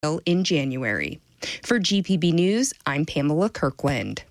in January. For GPB News, I'm Pamela Kirkland.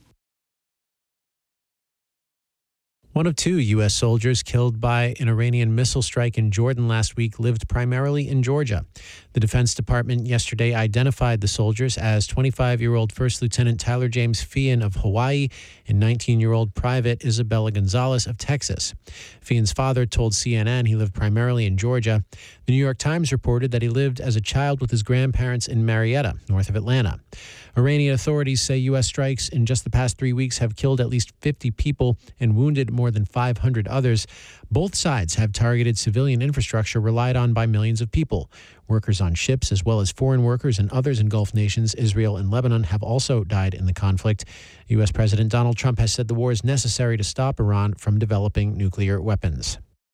One of 2 U.S. soldiers killed by an Iranian missile strike in Jordan last week lived primarily in Georgia. The Defense Department yesterday identified the soldiers as 25-year-old First Lieutenant Tyler James Feehan of Hawaii and 19-year-old Private Isabella Gonzalez of Texas. Feehan's father told CNN he lived primarily in Georgia. The New York Times reported that he lived as a child with his grandparents in Marietta, north of Atlanta. Iranian authorities say U.S. strikes in just the past 3 weeks have killed at least 50 people and wounded more than 500 others. Both sides have targeted civilian infrastructure relied on by millions of people. Workers on ships, as well as foreign workers and others in Gulf nations, Israel and Lebanon, have also died in the conflict. U.S. President Donald Trump has said the war is necessary to stop Iran from developing nuclear weapons.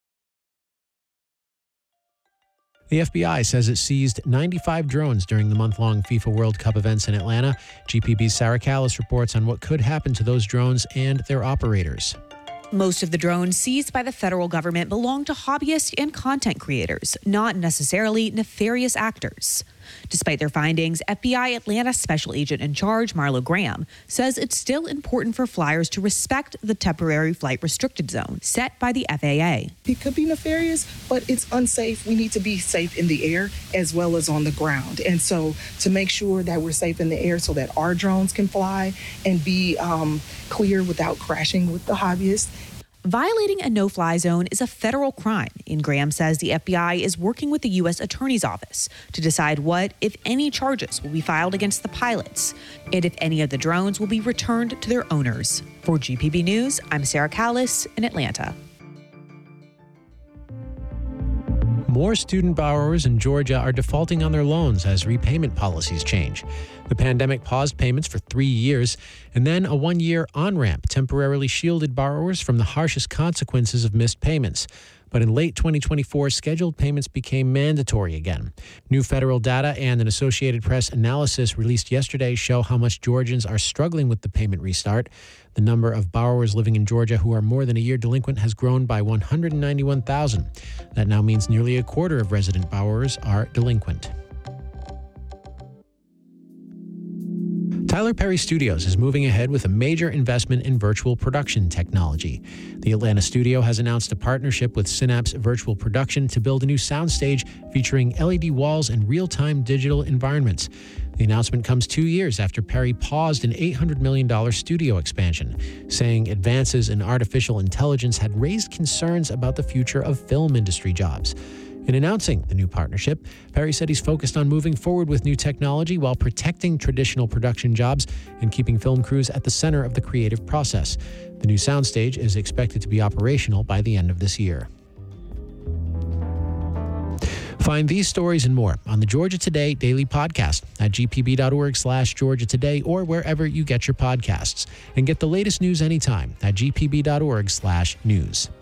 The FBI says it seized 95 drones during the month-long FIFA World Cup events in Atlanta. GPB's Sarah Callis reports on what could happen to those drones and their operators. Most of the drones seized by the federal government belong to hobbyists and content creators, not necessarily nefarious actors. Despite their findings, FBI Atlanta Special Agent in Charge, Marlo Graham, says it's still important for flyers to respect the temporary flight restricted zone set by the FAA. It could be nefarious, but it's unsafe. We need to be safe in the air as well as on the ground. And so to make sure that we're safe in the air so that our drones can fly and be clear without crashing with the hobbyists. Violating a no-fly zone is a federal crime, and Graham says the FBI is working with the U.S. Attorney's Office to decide what, if any, charges will be filed against the pilots, and if any of the drones will be returned to their owners. For GPB News, I'm Sarah Callis in Atlanta. More student borrowers in Georgia are defaulting on their loans as repayment policies change. The pandemic paused payments for 3 years, and then a 1-year on-ramp temporarily shielded borrowers from the harshest consequences of missed payments. But in late 2024, scheduled payments became mandatory again. New federal data and an Associated Press analysis released yesterday show how much Georgians are struggling with the payment restart. The number of borrowers living in Georgia who are more than a year delinquent has grown by 191,000. That now means nearly a quarter of resident borrowers are delinquent. Tyler Perry Studios is moving ahead with a major investment in virtual production technology. The Atlanta studio has announced a partnership with Synapse Virtual Production to build a new soundstage featuring LED walls and real-time digital environments. The announcement comes 2 years after Perry paused an $800 million studio expansion, saying advances in artificial intelligence had raised concerns about the future of film industry jobs. In announcing the new partnership, Perry said he's focused on moving forward with new technology while protecting traditional production jobs and keeping film crews at the center of the creative process. The new soundstage is expected to be operational by the end of this year. Find these stories and more on the Georgia Today Daily Podcast at gpb.org/Georgia Today or wherever you get your podcasts. And get the latest news anytime at gpb.org/news.